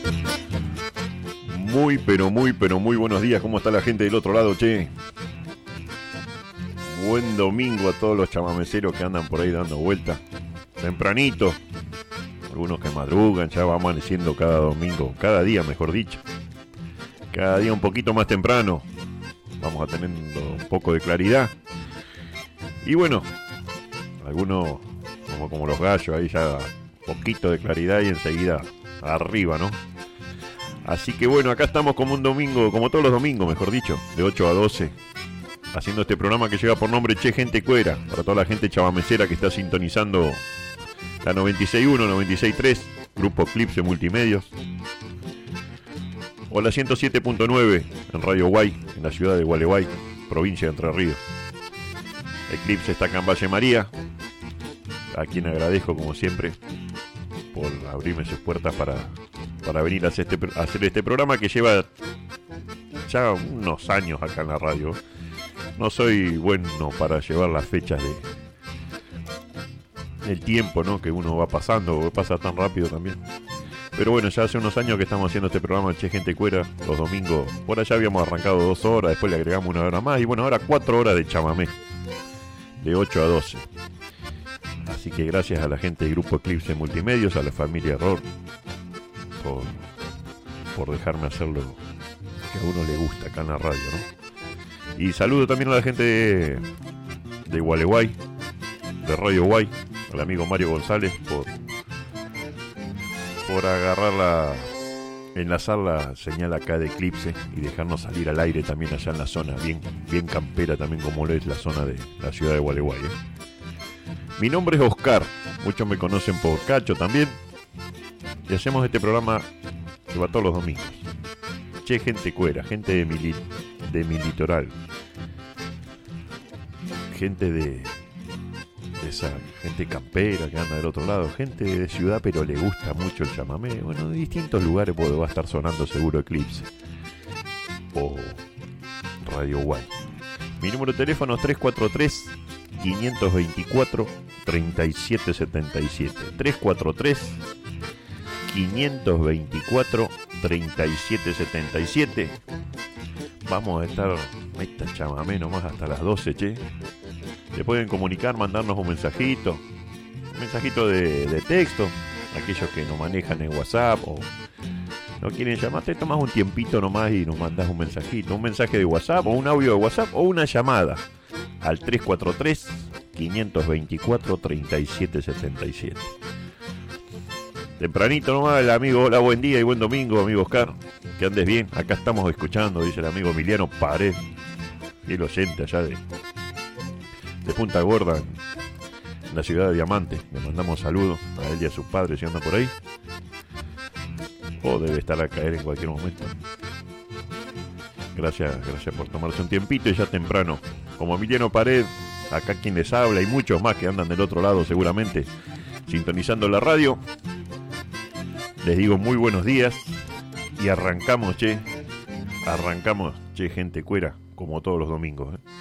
Muy buenos días. ¿Cómo está la gente del otro lado, che? Buen domingo a todos los chamameceros que andan por ahí dando vueltas. Tempranito. Algunos que madrugan, ya va amaneciendo cada domingo, cada día mejor dicho. Cada día un poquito más temprano. Vamos a tener un poco de claridad. Y bueno, algunos como los gallos, ahí ya poquito de claridad y enseguida arriba, ¿no? Así que bueno, acá estamos como un domingo, como todos los domingos, mejor dicho, de 8 a 12, haciendo este programa que lleva por nombre Che Gente Cuera, para toda la gente chavamecera que está sintonizando la 96.1, 96.3, Grupo Eclipse Multimedios, o la 107.9 en Radio Guay, en la ciudad de Gualeguay, provincia de Entre Ríos. Eclipse está acá en Valle María, a quien agradezco como siempre por abrirme sus puertas para venir a hacer este programa que lleva ya unos años acá en la radio. No soy bueno para llevar las fechas del tiempo, ¿no? Que uno va pasando, pasa tan rápido también. Pero bueno, ya hace unos años que estamos haciendo este programa de Che Gente Cuera, los domingos. Por allá habíamos arrancado 2 horas, después le agregamos 1 hora más y bueno, ahora 4 horas de chamamé, de 8 a 12. Así que gracias a la gente del Grupo Eclipse Multimedios, a la familia Error, por dejarme hacer lo que a uno le gusta acá en la radio, ¿no? Y saludo también a la gente de Gualeguay, de Radio Guay, al amigo Mario González por enlazar la señal acá de Eclipse y dejarnos salir al aire también allá en la zona, bien campera también como lo es la zona de la ciudad de Gualeguay, ¿eh? Mi nombre es Oscar, muchos me conocen por Cacho también, y hacemos este programa que va todos los domingos. Che Gente Cuera, gente de mi litoral, gente de esa gente campera que anda del otro lado, gente de ciudad pero le gusta mucho el chamamé, bueno, de distintos lugares porque va a estar sonando seguro Eclipse o Radio Guay. Mi número de teléfono es 343 524 3777, 343 524 3777. Vamos a estar esta chamamé nomás hasta las 12, che. Se pueden comunicar, mandarnos un mensajito de texto, aquellos que nos manejan en WhatsApp o no quieren llamar, te tomas un tiempito nomás y nos mandas un mensajito, un mensaje de WhatsApp o un audio de WhatsApp o una llamada al 343 524 3777. Tempranito nomás el amigo, hola, buen día y buen domingo, amigo Oscar, que andes bien, acá estamos escuchando, dice el amigo Emiliano Pared, fiel oyente allá de Punta Gorda, en la ciudad de Diamante. Le mandamos saludos a él y a sus padres si andan por ahí, o debe estar a caer en cualquier momento. Gracias por tomarse un tiempito y ya temprano, como Emiliano Pared, acá quien les habla y muchos más que andan del otro lado seguramente sintonizando la radio. Les digo muy buenos días y arrancamos, che, Gente Cuera, como todos los domingos, ¿eh?